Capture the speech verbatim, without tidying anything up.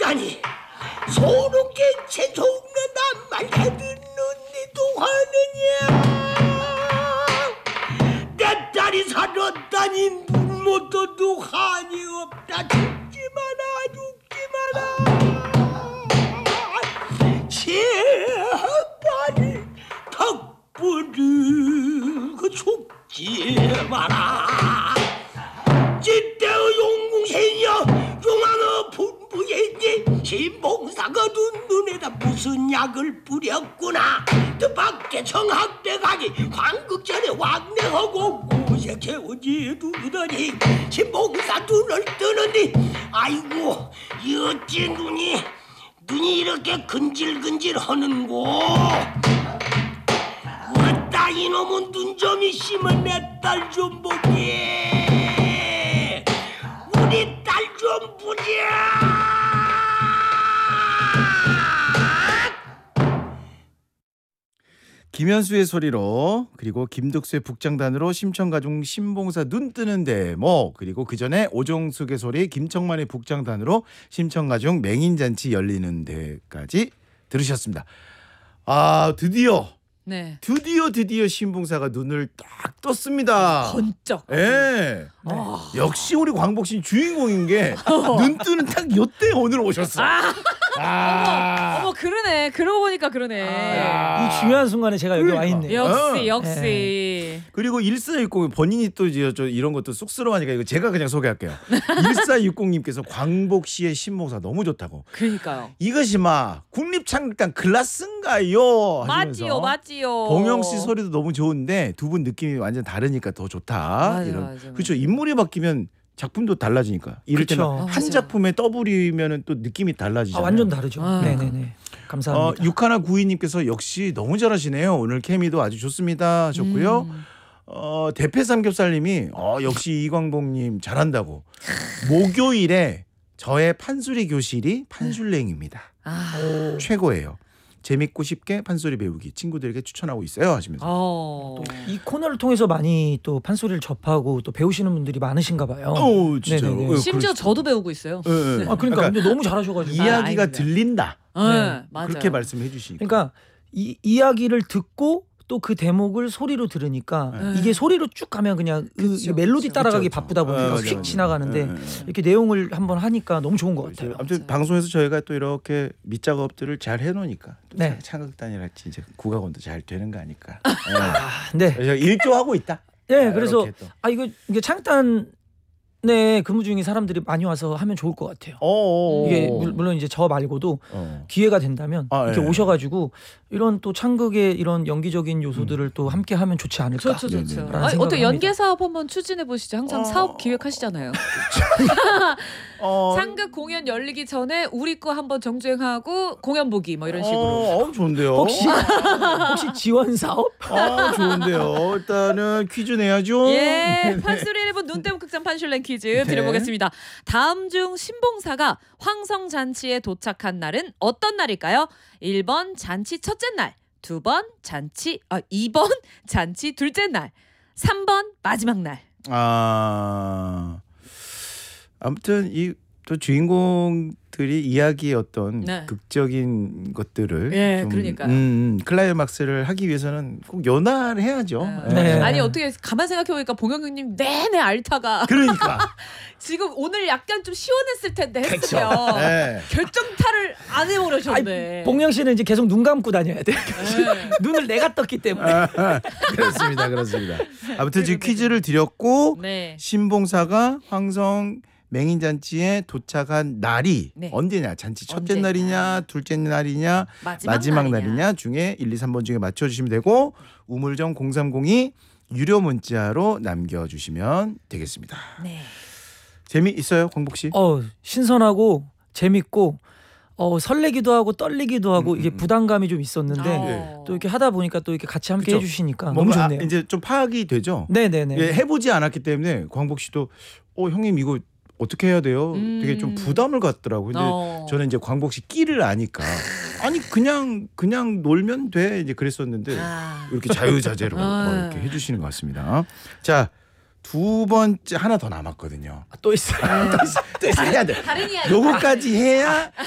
하다니 소름 깨체 속는단 말 해듣는니도 하느냐. 내 딸이 살았다니 눈못도 한이 없다. 죽지 마라 죽지 마라. 제발 덕분을 그 죽지 마라. 찌때의 용궁생이여 용왕의 분부에게 신봉사가 눈눈에다 무슨 약을 뿌렸구나. 뜻밖의 청학대 가기 광극전에 왕래하고 곳에 채우지 두더니 신봉사 눈을 뜨는디 아이고 이 어찌 눈이 눈이 이렇게 근질근질 하는고. 왔다 이놈은 눈점이 심은 내 딸 좀 보게. 우리 딸 좀 보자. 김현수의 소리로 그리고 김득수의 북장단으로 심청가중 신봉사 눈 뜨는 대목 그리고 그 전에 오종숙의 소리 김청만의 북장단으로 심청가중 맹인잔치 열리는 데까지 들으셨습니다. 아 드디어 네. 드디어 드디어 신봉사가 눈을 딱 떴습니다. 번쩍. 예. 네. 아. 역시 우리 광복신 주인공인 게 눈 뜨는 딱 요때 오늘 오셨어. 아. 아. 어머, 어머 그러네. 그러고 보니까 그러네. 아. 이 중요한 순간에 제가 여기 와 그러니까. 있네요. 역시 어. 역시. 네. 그리고 일사육공 본인이 또 이제 저 이런 것도 쑥스러워하니까 이거 제가 그냥 소개할게요. 일사육공님께서 광복시의 신봉사 너무 좋다고. 그러니까요. 이것이 막 국립창극단 클라스인가요? 맞지요, 맞지요. 봉영 씨 소리도 너무 좋은데 두 분 느낌이 완전 다르니까 더 좋다. 맞아, 이런 맞아. 그렇죠. 인물이 바뀌면 작품도 달라지니까. 이럴 때는 그쵸. 아, 한 맞아. 작품에 더블이면은 또 느낌이 아, 달라지잖아요. 완전 다르죠. 아. 네네네. 감사합니다. 어, 육하나 구이님께서 역시 너무 잘하시네요. 오늘 케미도 아주 좋습니다. 하셨고요. 음. 어, 대패 삼겹살님이 어, 역시 이광복님 잘한다고. 목요일에 저의 판소리 교실이 판술랭입니다. 아. 오. 최고예요. 재밌고 쉽게 판소리 배우기 친구들에게 추천하고 있어요 하시면서. 어. 이 코너를 통해서 많이 또 판소리를 접하고 또 배우시는 분들이 많으신가 봐요. 오 진짜로. 네네네. 어, 심지어 그렇죠. 저도 배우고 있어요. 예, 예. 아 그러니까, 근데 너무 잘하셔가지고. 이야기가 아닙니다. 들린다. 네, 네. 맞아요. 그렇게 말씀해 주시니까. 그러니까 이 이야기를 듣고 또 그 대목을 소리로 들으니까 네. 이게 소리로 쭉 가면 그냥 그 그쵸, 멜로디 그쵸. 따라가기 그쵸, 그쵸. 바쁘다 보니까 아, 맞아, 휙 맞아. 지나가는데 예, 예, 예. 이렇게 내용을 한번 하니까 너무 좋은 것 같아요. 아무튼 맞아요. 방송에서 저희가 또 이렇게 밑작업들을 잘 해놓으니까 또 네. 창극단이랄지 이제 국악원도 잘 되는 거 아닐까. 아, 네. 예. 일조하고 있다. 네, 아, 그래서 이렇게 또. 아 이거 이게 창단에 근무 중인 사람들이 많이 와서 하면 좋을 것 같아요. 어어. 이게 물- 물론 이제 저 말고도 어. 기회가 된다면 아, 이렇게 예. 오셔가지고 이런 또 창극의 이런 연기적인 요소들을 또 함께 하면 좋지 않을까. 좋죠, 네, 좋죠. 네. 라는 아니, 생각을 어때 연계 합니다. 사업 한번 추진해 보시죠. 항상 어. 사업 기획하시잖아요. 어. 상극 공연 열리기 전에 우리 거 한번 정주행하고 공연 보기 뭐 이런 식으로. 어, 어, 좋은데요. 혹시 혹시 지원 사업? 아 좋은데요. 일단은 퀴즈 내야죠. 예, 판소리 일본 눈대문 극장 판슐랭 퀴즈 네. 드려보겠습니다. 다음 중 신봉사가 황성잔치에 도착한 날은 어떤 날일까요? 일 번 잔치 첫째 날, 두 번 잔치, 아 이 번 잔치 둘째 날, 삼 번 마지막 날. 아 아무튼 이 또 주인공들이 이야기의 어떤 네. 극적인 것들을 예, 좀, 그러니까요. 음, 클라이막스를 하기 위해서는 꼭 연화를 해야죠. 예. 네. 아니 어떻게 가만 생각해보니까 봉영님 내내 앓다가 그러니까. 지금 오늘 약간 좀 시원했을 텐데 그쵸. 했으면 예. 결정타를 안 해버리셨네. 봉영 씨는 이제 계속 눈 감고 다녀야 돼. 네. 눈을 내가 떴기 때문에. 그렇습니다, 그렇습니다. 아무튼 지금 퀴즈를 드렸고 네. 신봉사가 황성 맹인잔치에 도착한 날이 네. 언제냐? 잔치 첫째 언제? 날이냐, 둘째 날이냐, 마지막, 마지막 날이냐. 날이냐 중에 일, 이, 삼 번 중에 맞춰주시면 되고 우물정 공삼공이 유료 문자로 남겨주시면 되겠습니다. 네. 재미있어요, 광복 씨? 어 신선하고 재밌고 어 설레기도 하고 떨리기도 하고 음, 이게 음. 부담감이 좀 있었는데 어. 또 이렇게 하다 보니까 또 이렇게 같이 함께 그쵸. 해주시니까 너무 뭔가 좋네요. 아, 이제 좀 파악이 되죠. 네네네. 예, 해보지 않았기 때문에 광복 씨도 어 형님 이거 어떻게 해야 돼요? 음. 되게 좀 부담을 갖더라고요. 근데 어. 저는 이제 광복 씨 끼를 아니까 아니 그냥 그냥 놀면 돼 이제 그랬었는데 아. 이렇게 자유자재로 아. 뭐 이렇게 해주시는 것 같습니다. 자, 두 번째 하나 더 남았거든요. 또 있어요. 또 있어, 또 있어 해야 돼. 다른 이야기. 요거까지 해야